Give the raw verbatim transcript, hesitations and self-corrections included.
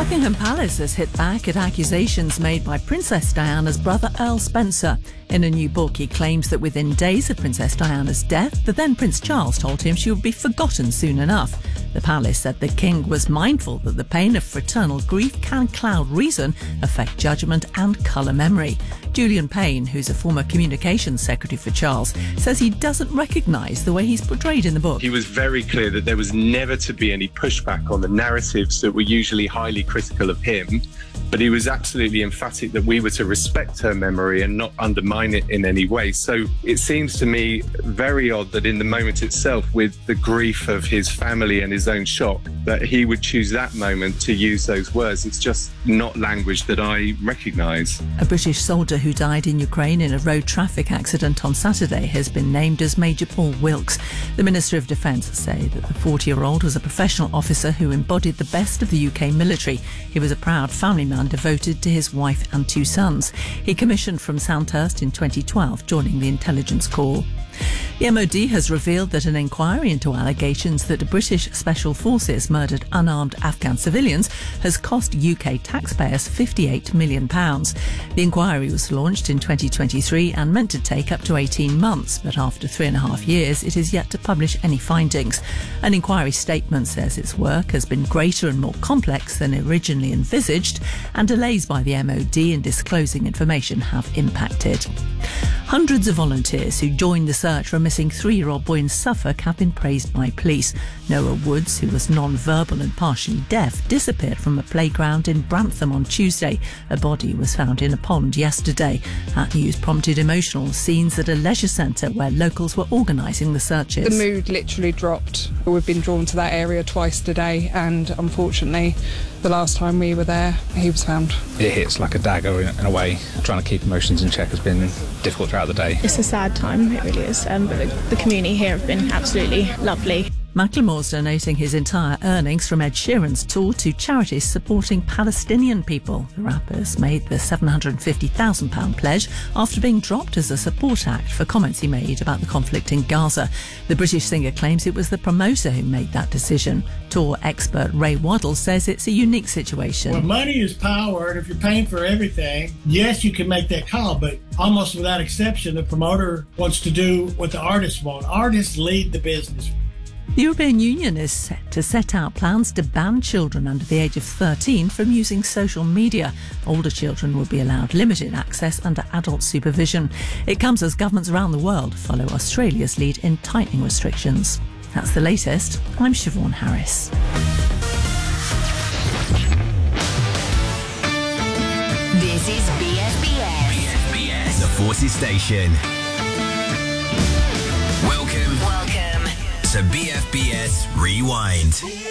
Buckingham Palace has hit back at accusations made by Princess Diana's brother Earl Spencer. In a new book, he claims that within days of Princess Diana's death, the then Prince Charles told him she would be forgotten soon enough. The palace said the king was mindful that the pain of fraternal grief can cloud reason, affect judgment and colour memory. Julian Payne, who's a former communications secretary for Charles, says he doesn't recognise the way he's portrayed in the book. He was very clear that there was never to be any pushback on the narratives that were usually highly critical of him, but he was absolutely emphatic that we were to respect her memory and not undermine it in any way. So it seems to me very odd that in the moment itself, with the grief of his family and his own shock, that he would choose that moment to use those words. It's just not language that I recognise. A British soldier who died in Ukraine in a road traffic accident on Saturday has been named as Major Paul Wilkes. The Ministry of Defence say that the forty-year-old was a professional officer who embodied the best of the U K military. He was a proud family man devoted to his wife and two sons. He commissioned from Sandhurst in twenty twelve, joining the Intelligence Corps. The M O D has revealed that an inquiry into allegations that British Special Forces murdered unarmed Afghan civilians has cost U K taxpayers fifty-eight million pounds. The inquiry was launched in twenty twenty-three and meant to take up to eighteen months, but after three and a half years it is yet to publish any findings. An inquiry statement says its work has been greater and more complex than originally envisaged, and delays by the M O D in disclosing information have impacted. Hundreds of volunteers who joined the search for a missing three-year-old boy in Suffolk have been praised by police. Noah Woods, who was non-verbal and partially deaf, disappeared from a playground in Brantham on Tuesday. A body was found in a pond yesterday. That news prompted emotional scenes at a leisure centre where locals were organising the searches. The mood literally dropped. We've been drawn to that area twice today, and unfortunately the last time we were there he was found. It hits like a dagger in, in a way. Trying to keep emotions in check has been difficult throughout the day. It's a sad time, it really is, um, but the, the community here have been absolutely lovely. Macklemore's donating his entire earnings from Ed Sheeran's tour to charities supporting Palestinian people. The rapper's made the seven hundred fifty thousand pounds pledge after being dropped as a support act for comments he made about the conflict in Gaza. The British singer claims it was the promoter who made that decision. Tour expert Ray Waddle says it's a unique situation. Well, money is power, and if you're paying for everything, yes, you can make that call, but almost without exception, the promoter wants to do what the artists want. Artists lead the business. The European Union is set to set out plans to ban children under the age of thirteen from using social media. Older children will be allowed limited access under adult supervision. It comes as governments around the world follow Australia's lead in tightening restrictions. That's the latest. I'm Siobhan Harris. This is B F B S. B F B S, the Forces Station. Welcome. Welcome to B F B S Rewind.